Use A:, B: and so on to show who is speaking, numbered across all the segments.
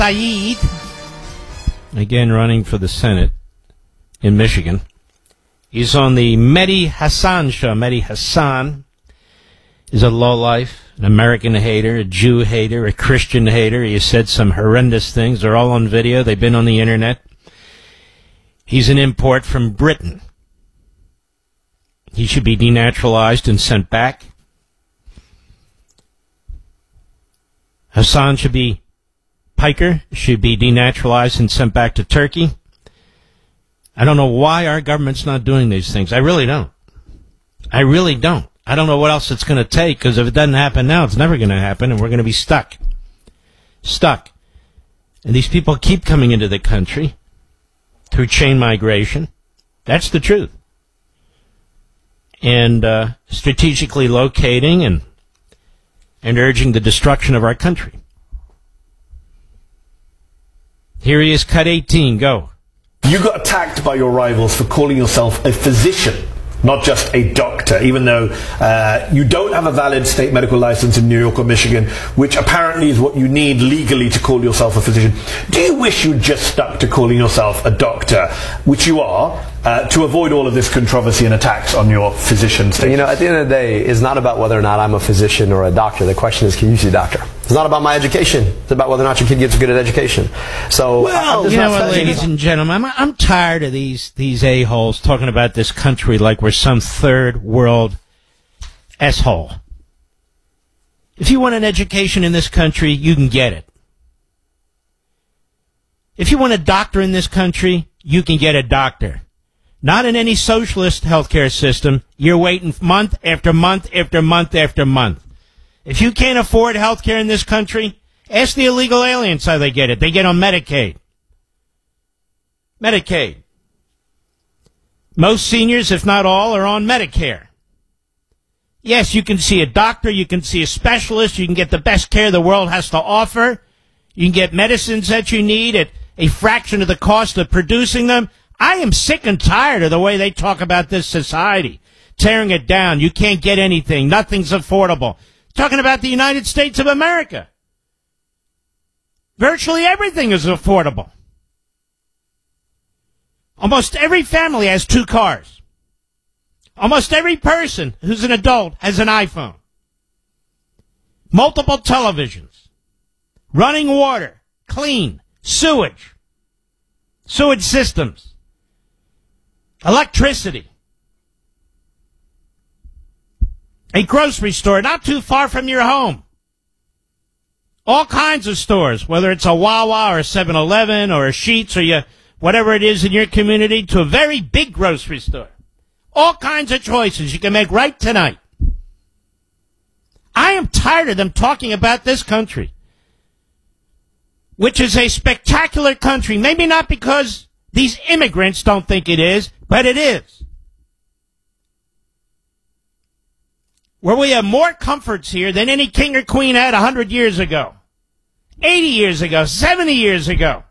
A: Tlaib, again running for the Senate in Michigan. He's on the Mehdi Hassan show. Mehdi Hassan is a lowlife, an American hater, a Jew hater, a Christian hater. He has said some horrendous things. They're all on video. They've been on the internet. He's an import from Britain. He should be denaturalized and sent back. Hassan should be denaturalized and sent back to Turkey. I don't know why our government's not doing these things. I really don't. I don't know what else it's going to take, because if it doesn't happen now, it's never going to happen, and we're going to be stuck. And these people keep coming into the country through chain migration. That's the truth. And strategically locating and urging the destruction of our country. Here he is, cut 18, go.
B: You got attacked by your rivals for calling yourself a physician, not just a doctor, even though you don't have a valid state medical license in New York or Michigan, which apparently is what you need legally to call yourself a physician. Do you wish you'd just stuck to calling yourself a doctor, which you are, to avoid all of this controversy and attacks on your physician status?
C: You know, at the end of the day, it's not about whether or not I'm a physician or a doctor. The question is, can you see a doctor? It's not about my education. It's about whether or not your kid gets a good education. So,
A: well, you know what, ladies and gentlemen, I'm tired of these a-holes talking about this country like we're some third world s-hole. If you want an education in this country, you can get it. If you want a doctor in this country, you can get a doctor. Not in any socialist healthcare system. You're waiting month after month after month after month. If you can't afford healthcare in this country, ask the illegal aliens how they get it. They get on Medicaid. Most seniors, if not all, are on Medicare. Yes, you can see a doctor, you can see a specialist, you can get the best care the world has to offer. You can get medicines that you need at a fraction of the cost of producing them. I am sick and tired of the way they talk about this society, tearing it down. You can't get anything. Nothing's affordable. Talking about the United States of America. Virtually everything is affordable. Almost every family has 2 cars. Almost every person who's an adult has an iPhone. Multiple televisions. Running water. Clean. Sewage systems. Electricity. A grocery store not too far from your home. All kinds of stores, whether it's a Wawa or a 7-Eleven or a Sheetz or whatever it is in your community, to a very big grocery store. All kinds of choices you can make right tonight. I am tired of them talking about this country, which is a spectacular country. Maybe not because these immigrants don't think it is, but it is. Where we have more comforts here than any king or queen had 100 years ago, 80 years ago, 70 years ago.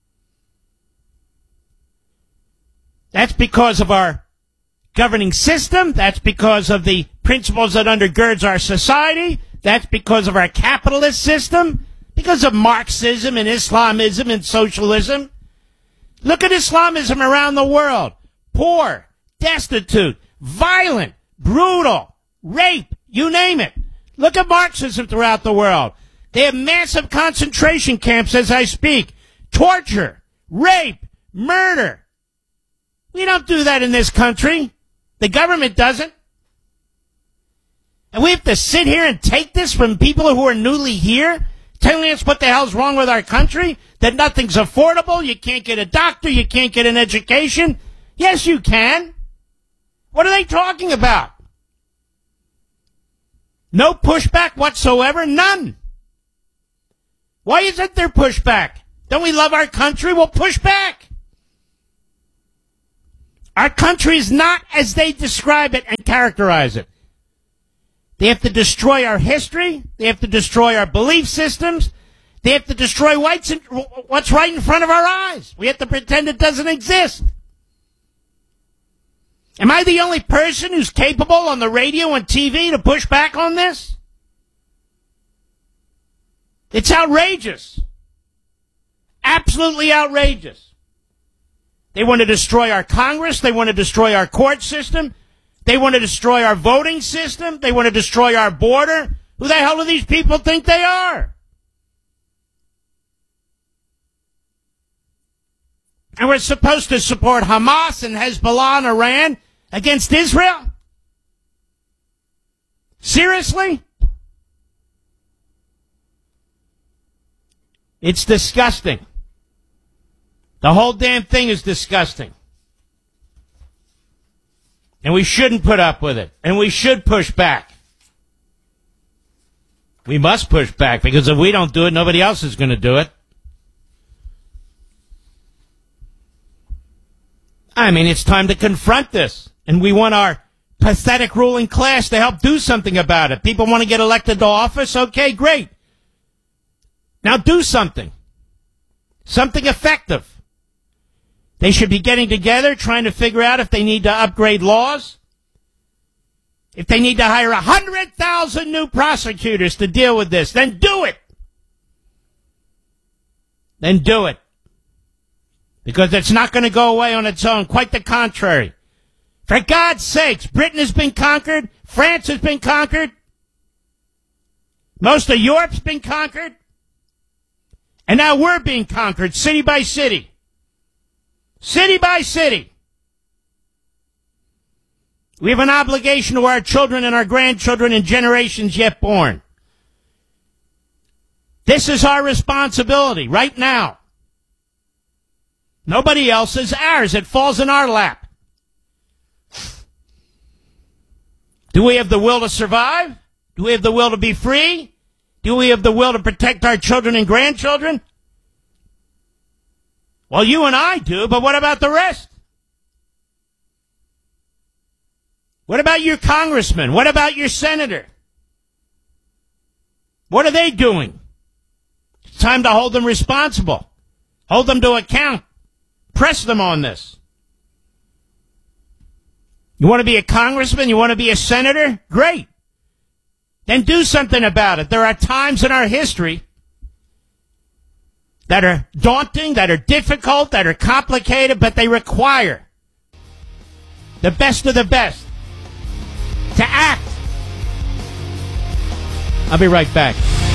A: That's because of our governing system. That's because of the principles that undergirds our society. That's because of our capitalist system. Because of Marxism and Islamism and socialism. Look at Islamism around the world. Poor, destitute, violent, brutal, rape, you name it. Look at Marxism throughout the world. They have massive concentration camps as I speak. Torture, rape, murder. We don't do that in this country. The government doesn't. And we have to sit here and take this from people who are newly here, telling us what the hell's wrong with our country, that nothing's affordable, you can't get a doctor, you can't get an education. Yes, you can. What are they talking about? No pushback whatsoever? None. Why isn't there pushback? Don't we love our country? We'll push back. Our country is not as they describe it and characterize it. They have to destroy our history. They have to destroy our belief systems. They have to destroy what's right in front of our eyes. We have to pretend it doesn't exist. Am I the only person who's capable on the radio and TV to push back on this? It's outrageous. Absolutely outrageous. They want to destroy our Congress. They want to destroy our court system. They want to destroy our voting system. They want to destroy our border. Who the hell do these people think they are? And we're supposed to support Hamas and Hezbollah and Iran against Israel? Seriously? It's disgusting. The whole damn thing is disgusting. And we shouldn't put up with it. And we should push back. We must push back, because if we don't do it, nobody else is going to do it. I mean, it's time to confront this. And we want our pathetic ruling class to help do something about it. People want to get elected to office? Okay, great. Now do something. Something effective. They should be getting together, trying to figure out if they need to upgrade laws, if they need to hire 100,000 new prosecutors to deal with this. Then do it. Then do it. Because it's not going to go away on its own. Quite the contrary. For God's sakes, Britain has been conquered. France has been conquered. Most of Europe's been conquered. And now we're being conquered city by city. City by city. We have an obligation to our children and our grandchildren and generations yet born. This is our responsibility right now. Nobody else's, ours. It falls in our lap. Do we have the will to survive? Do we have the will to be free? Do we have the will to protect our children and grandchildren? Well, you and I do, but what about the rest? What about your congressman? What about your senator? What are they doing? It's time to hold them responsible. Hold them to account. Press them on this. You want to be a congressman? You want to be a senator? Great. Then do something about it. There are times in our history that are daunting, that are difficult, that are complicated, but they require the best of the best to act. I'll be right back.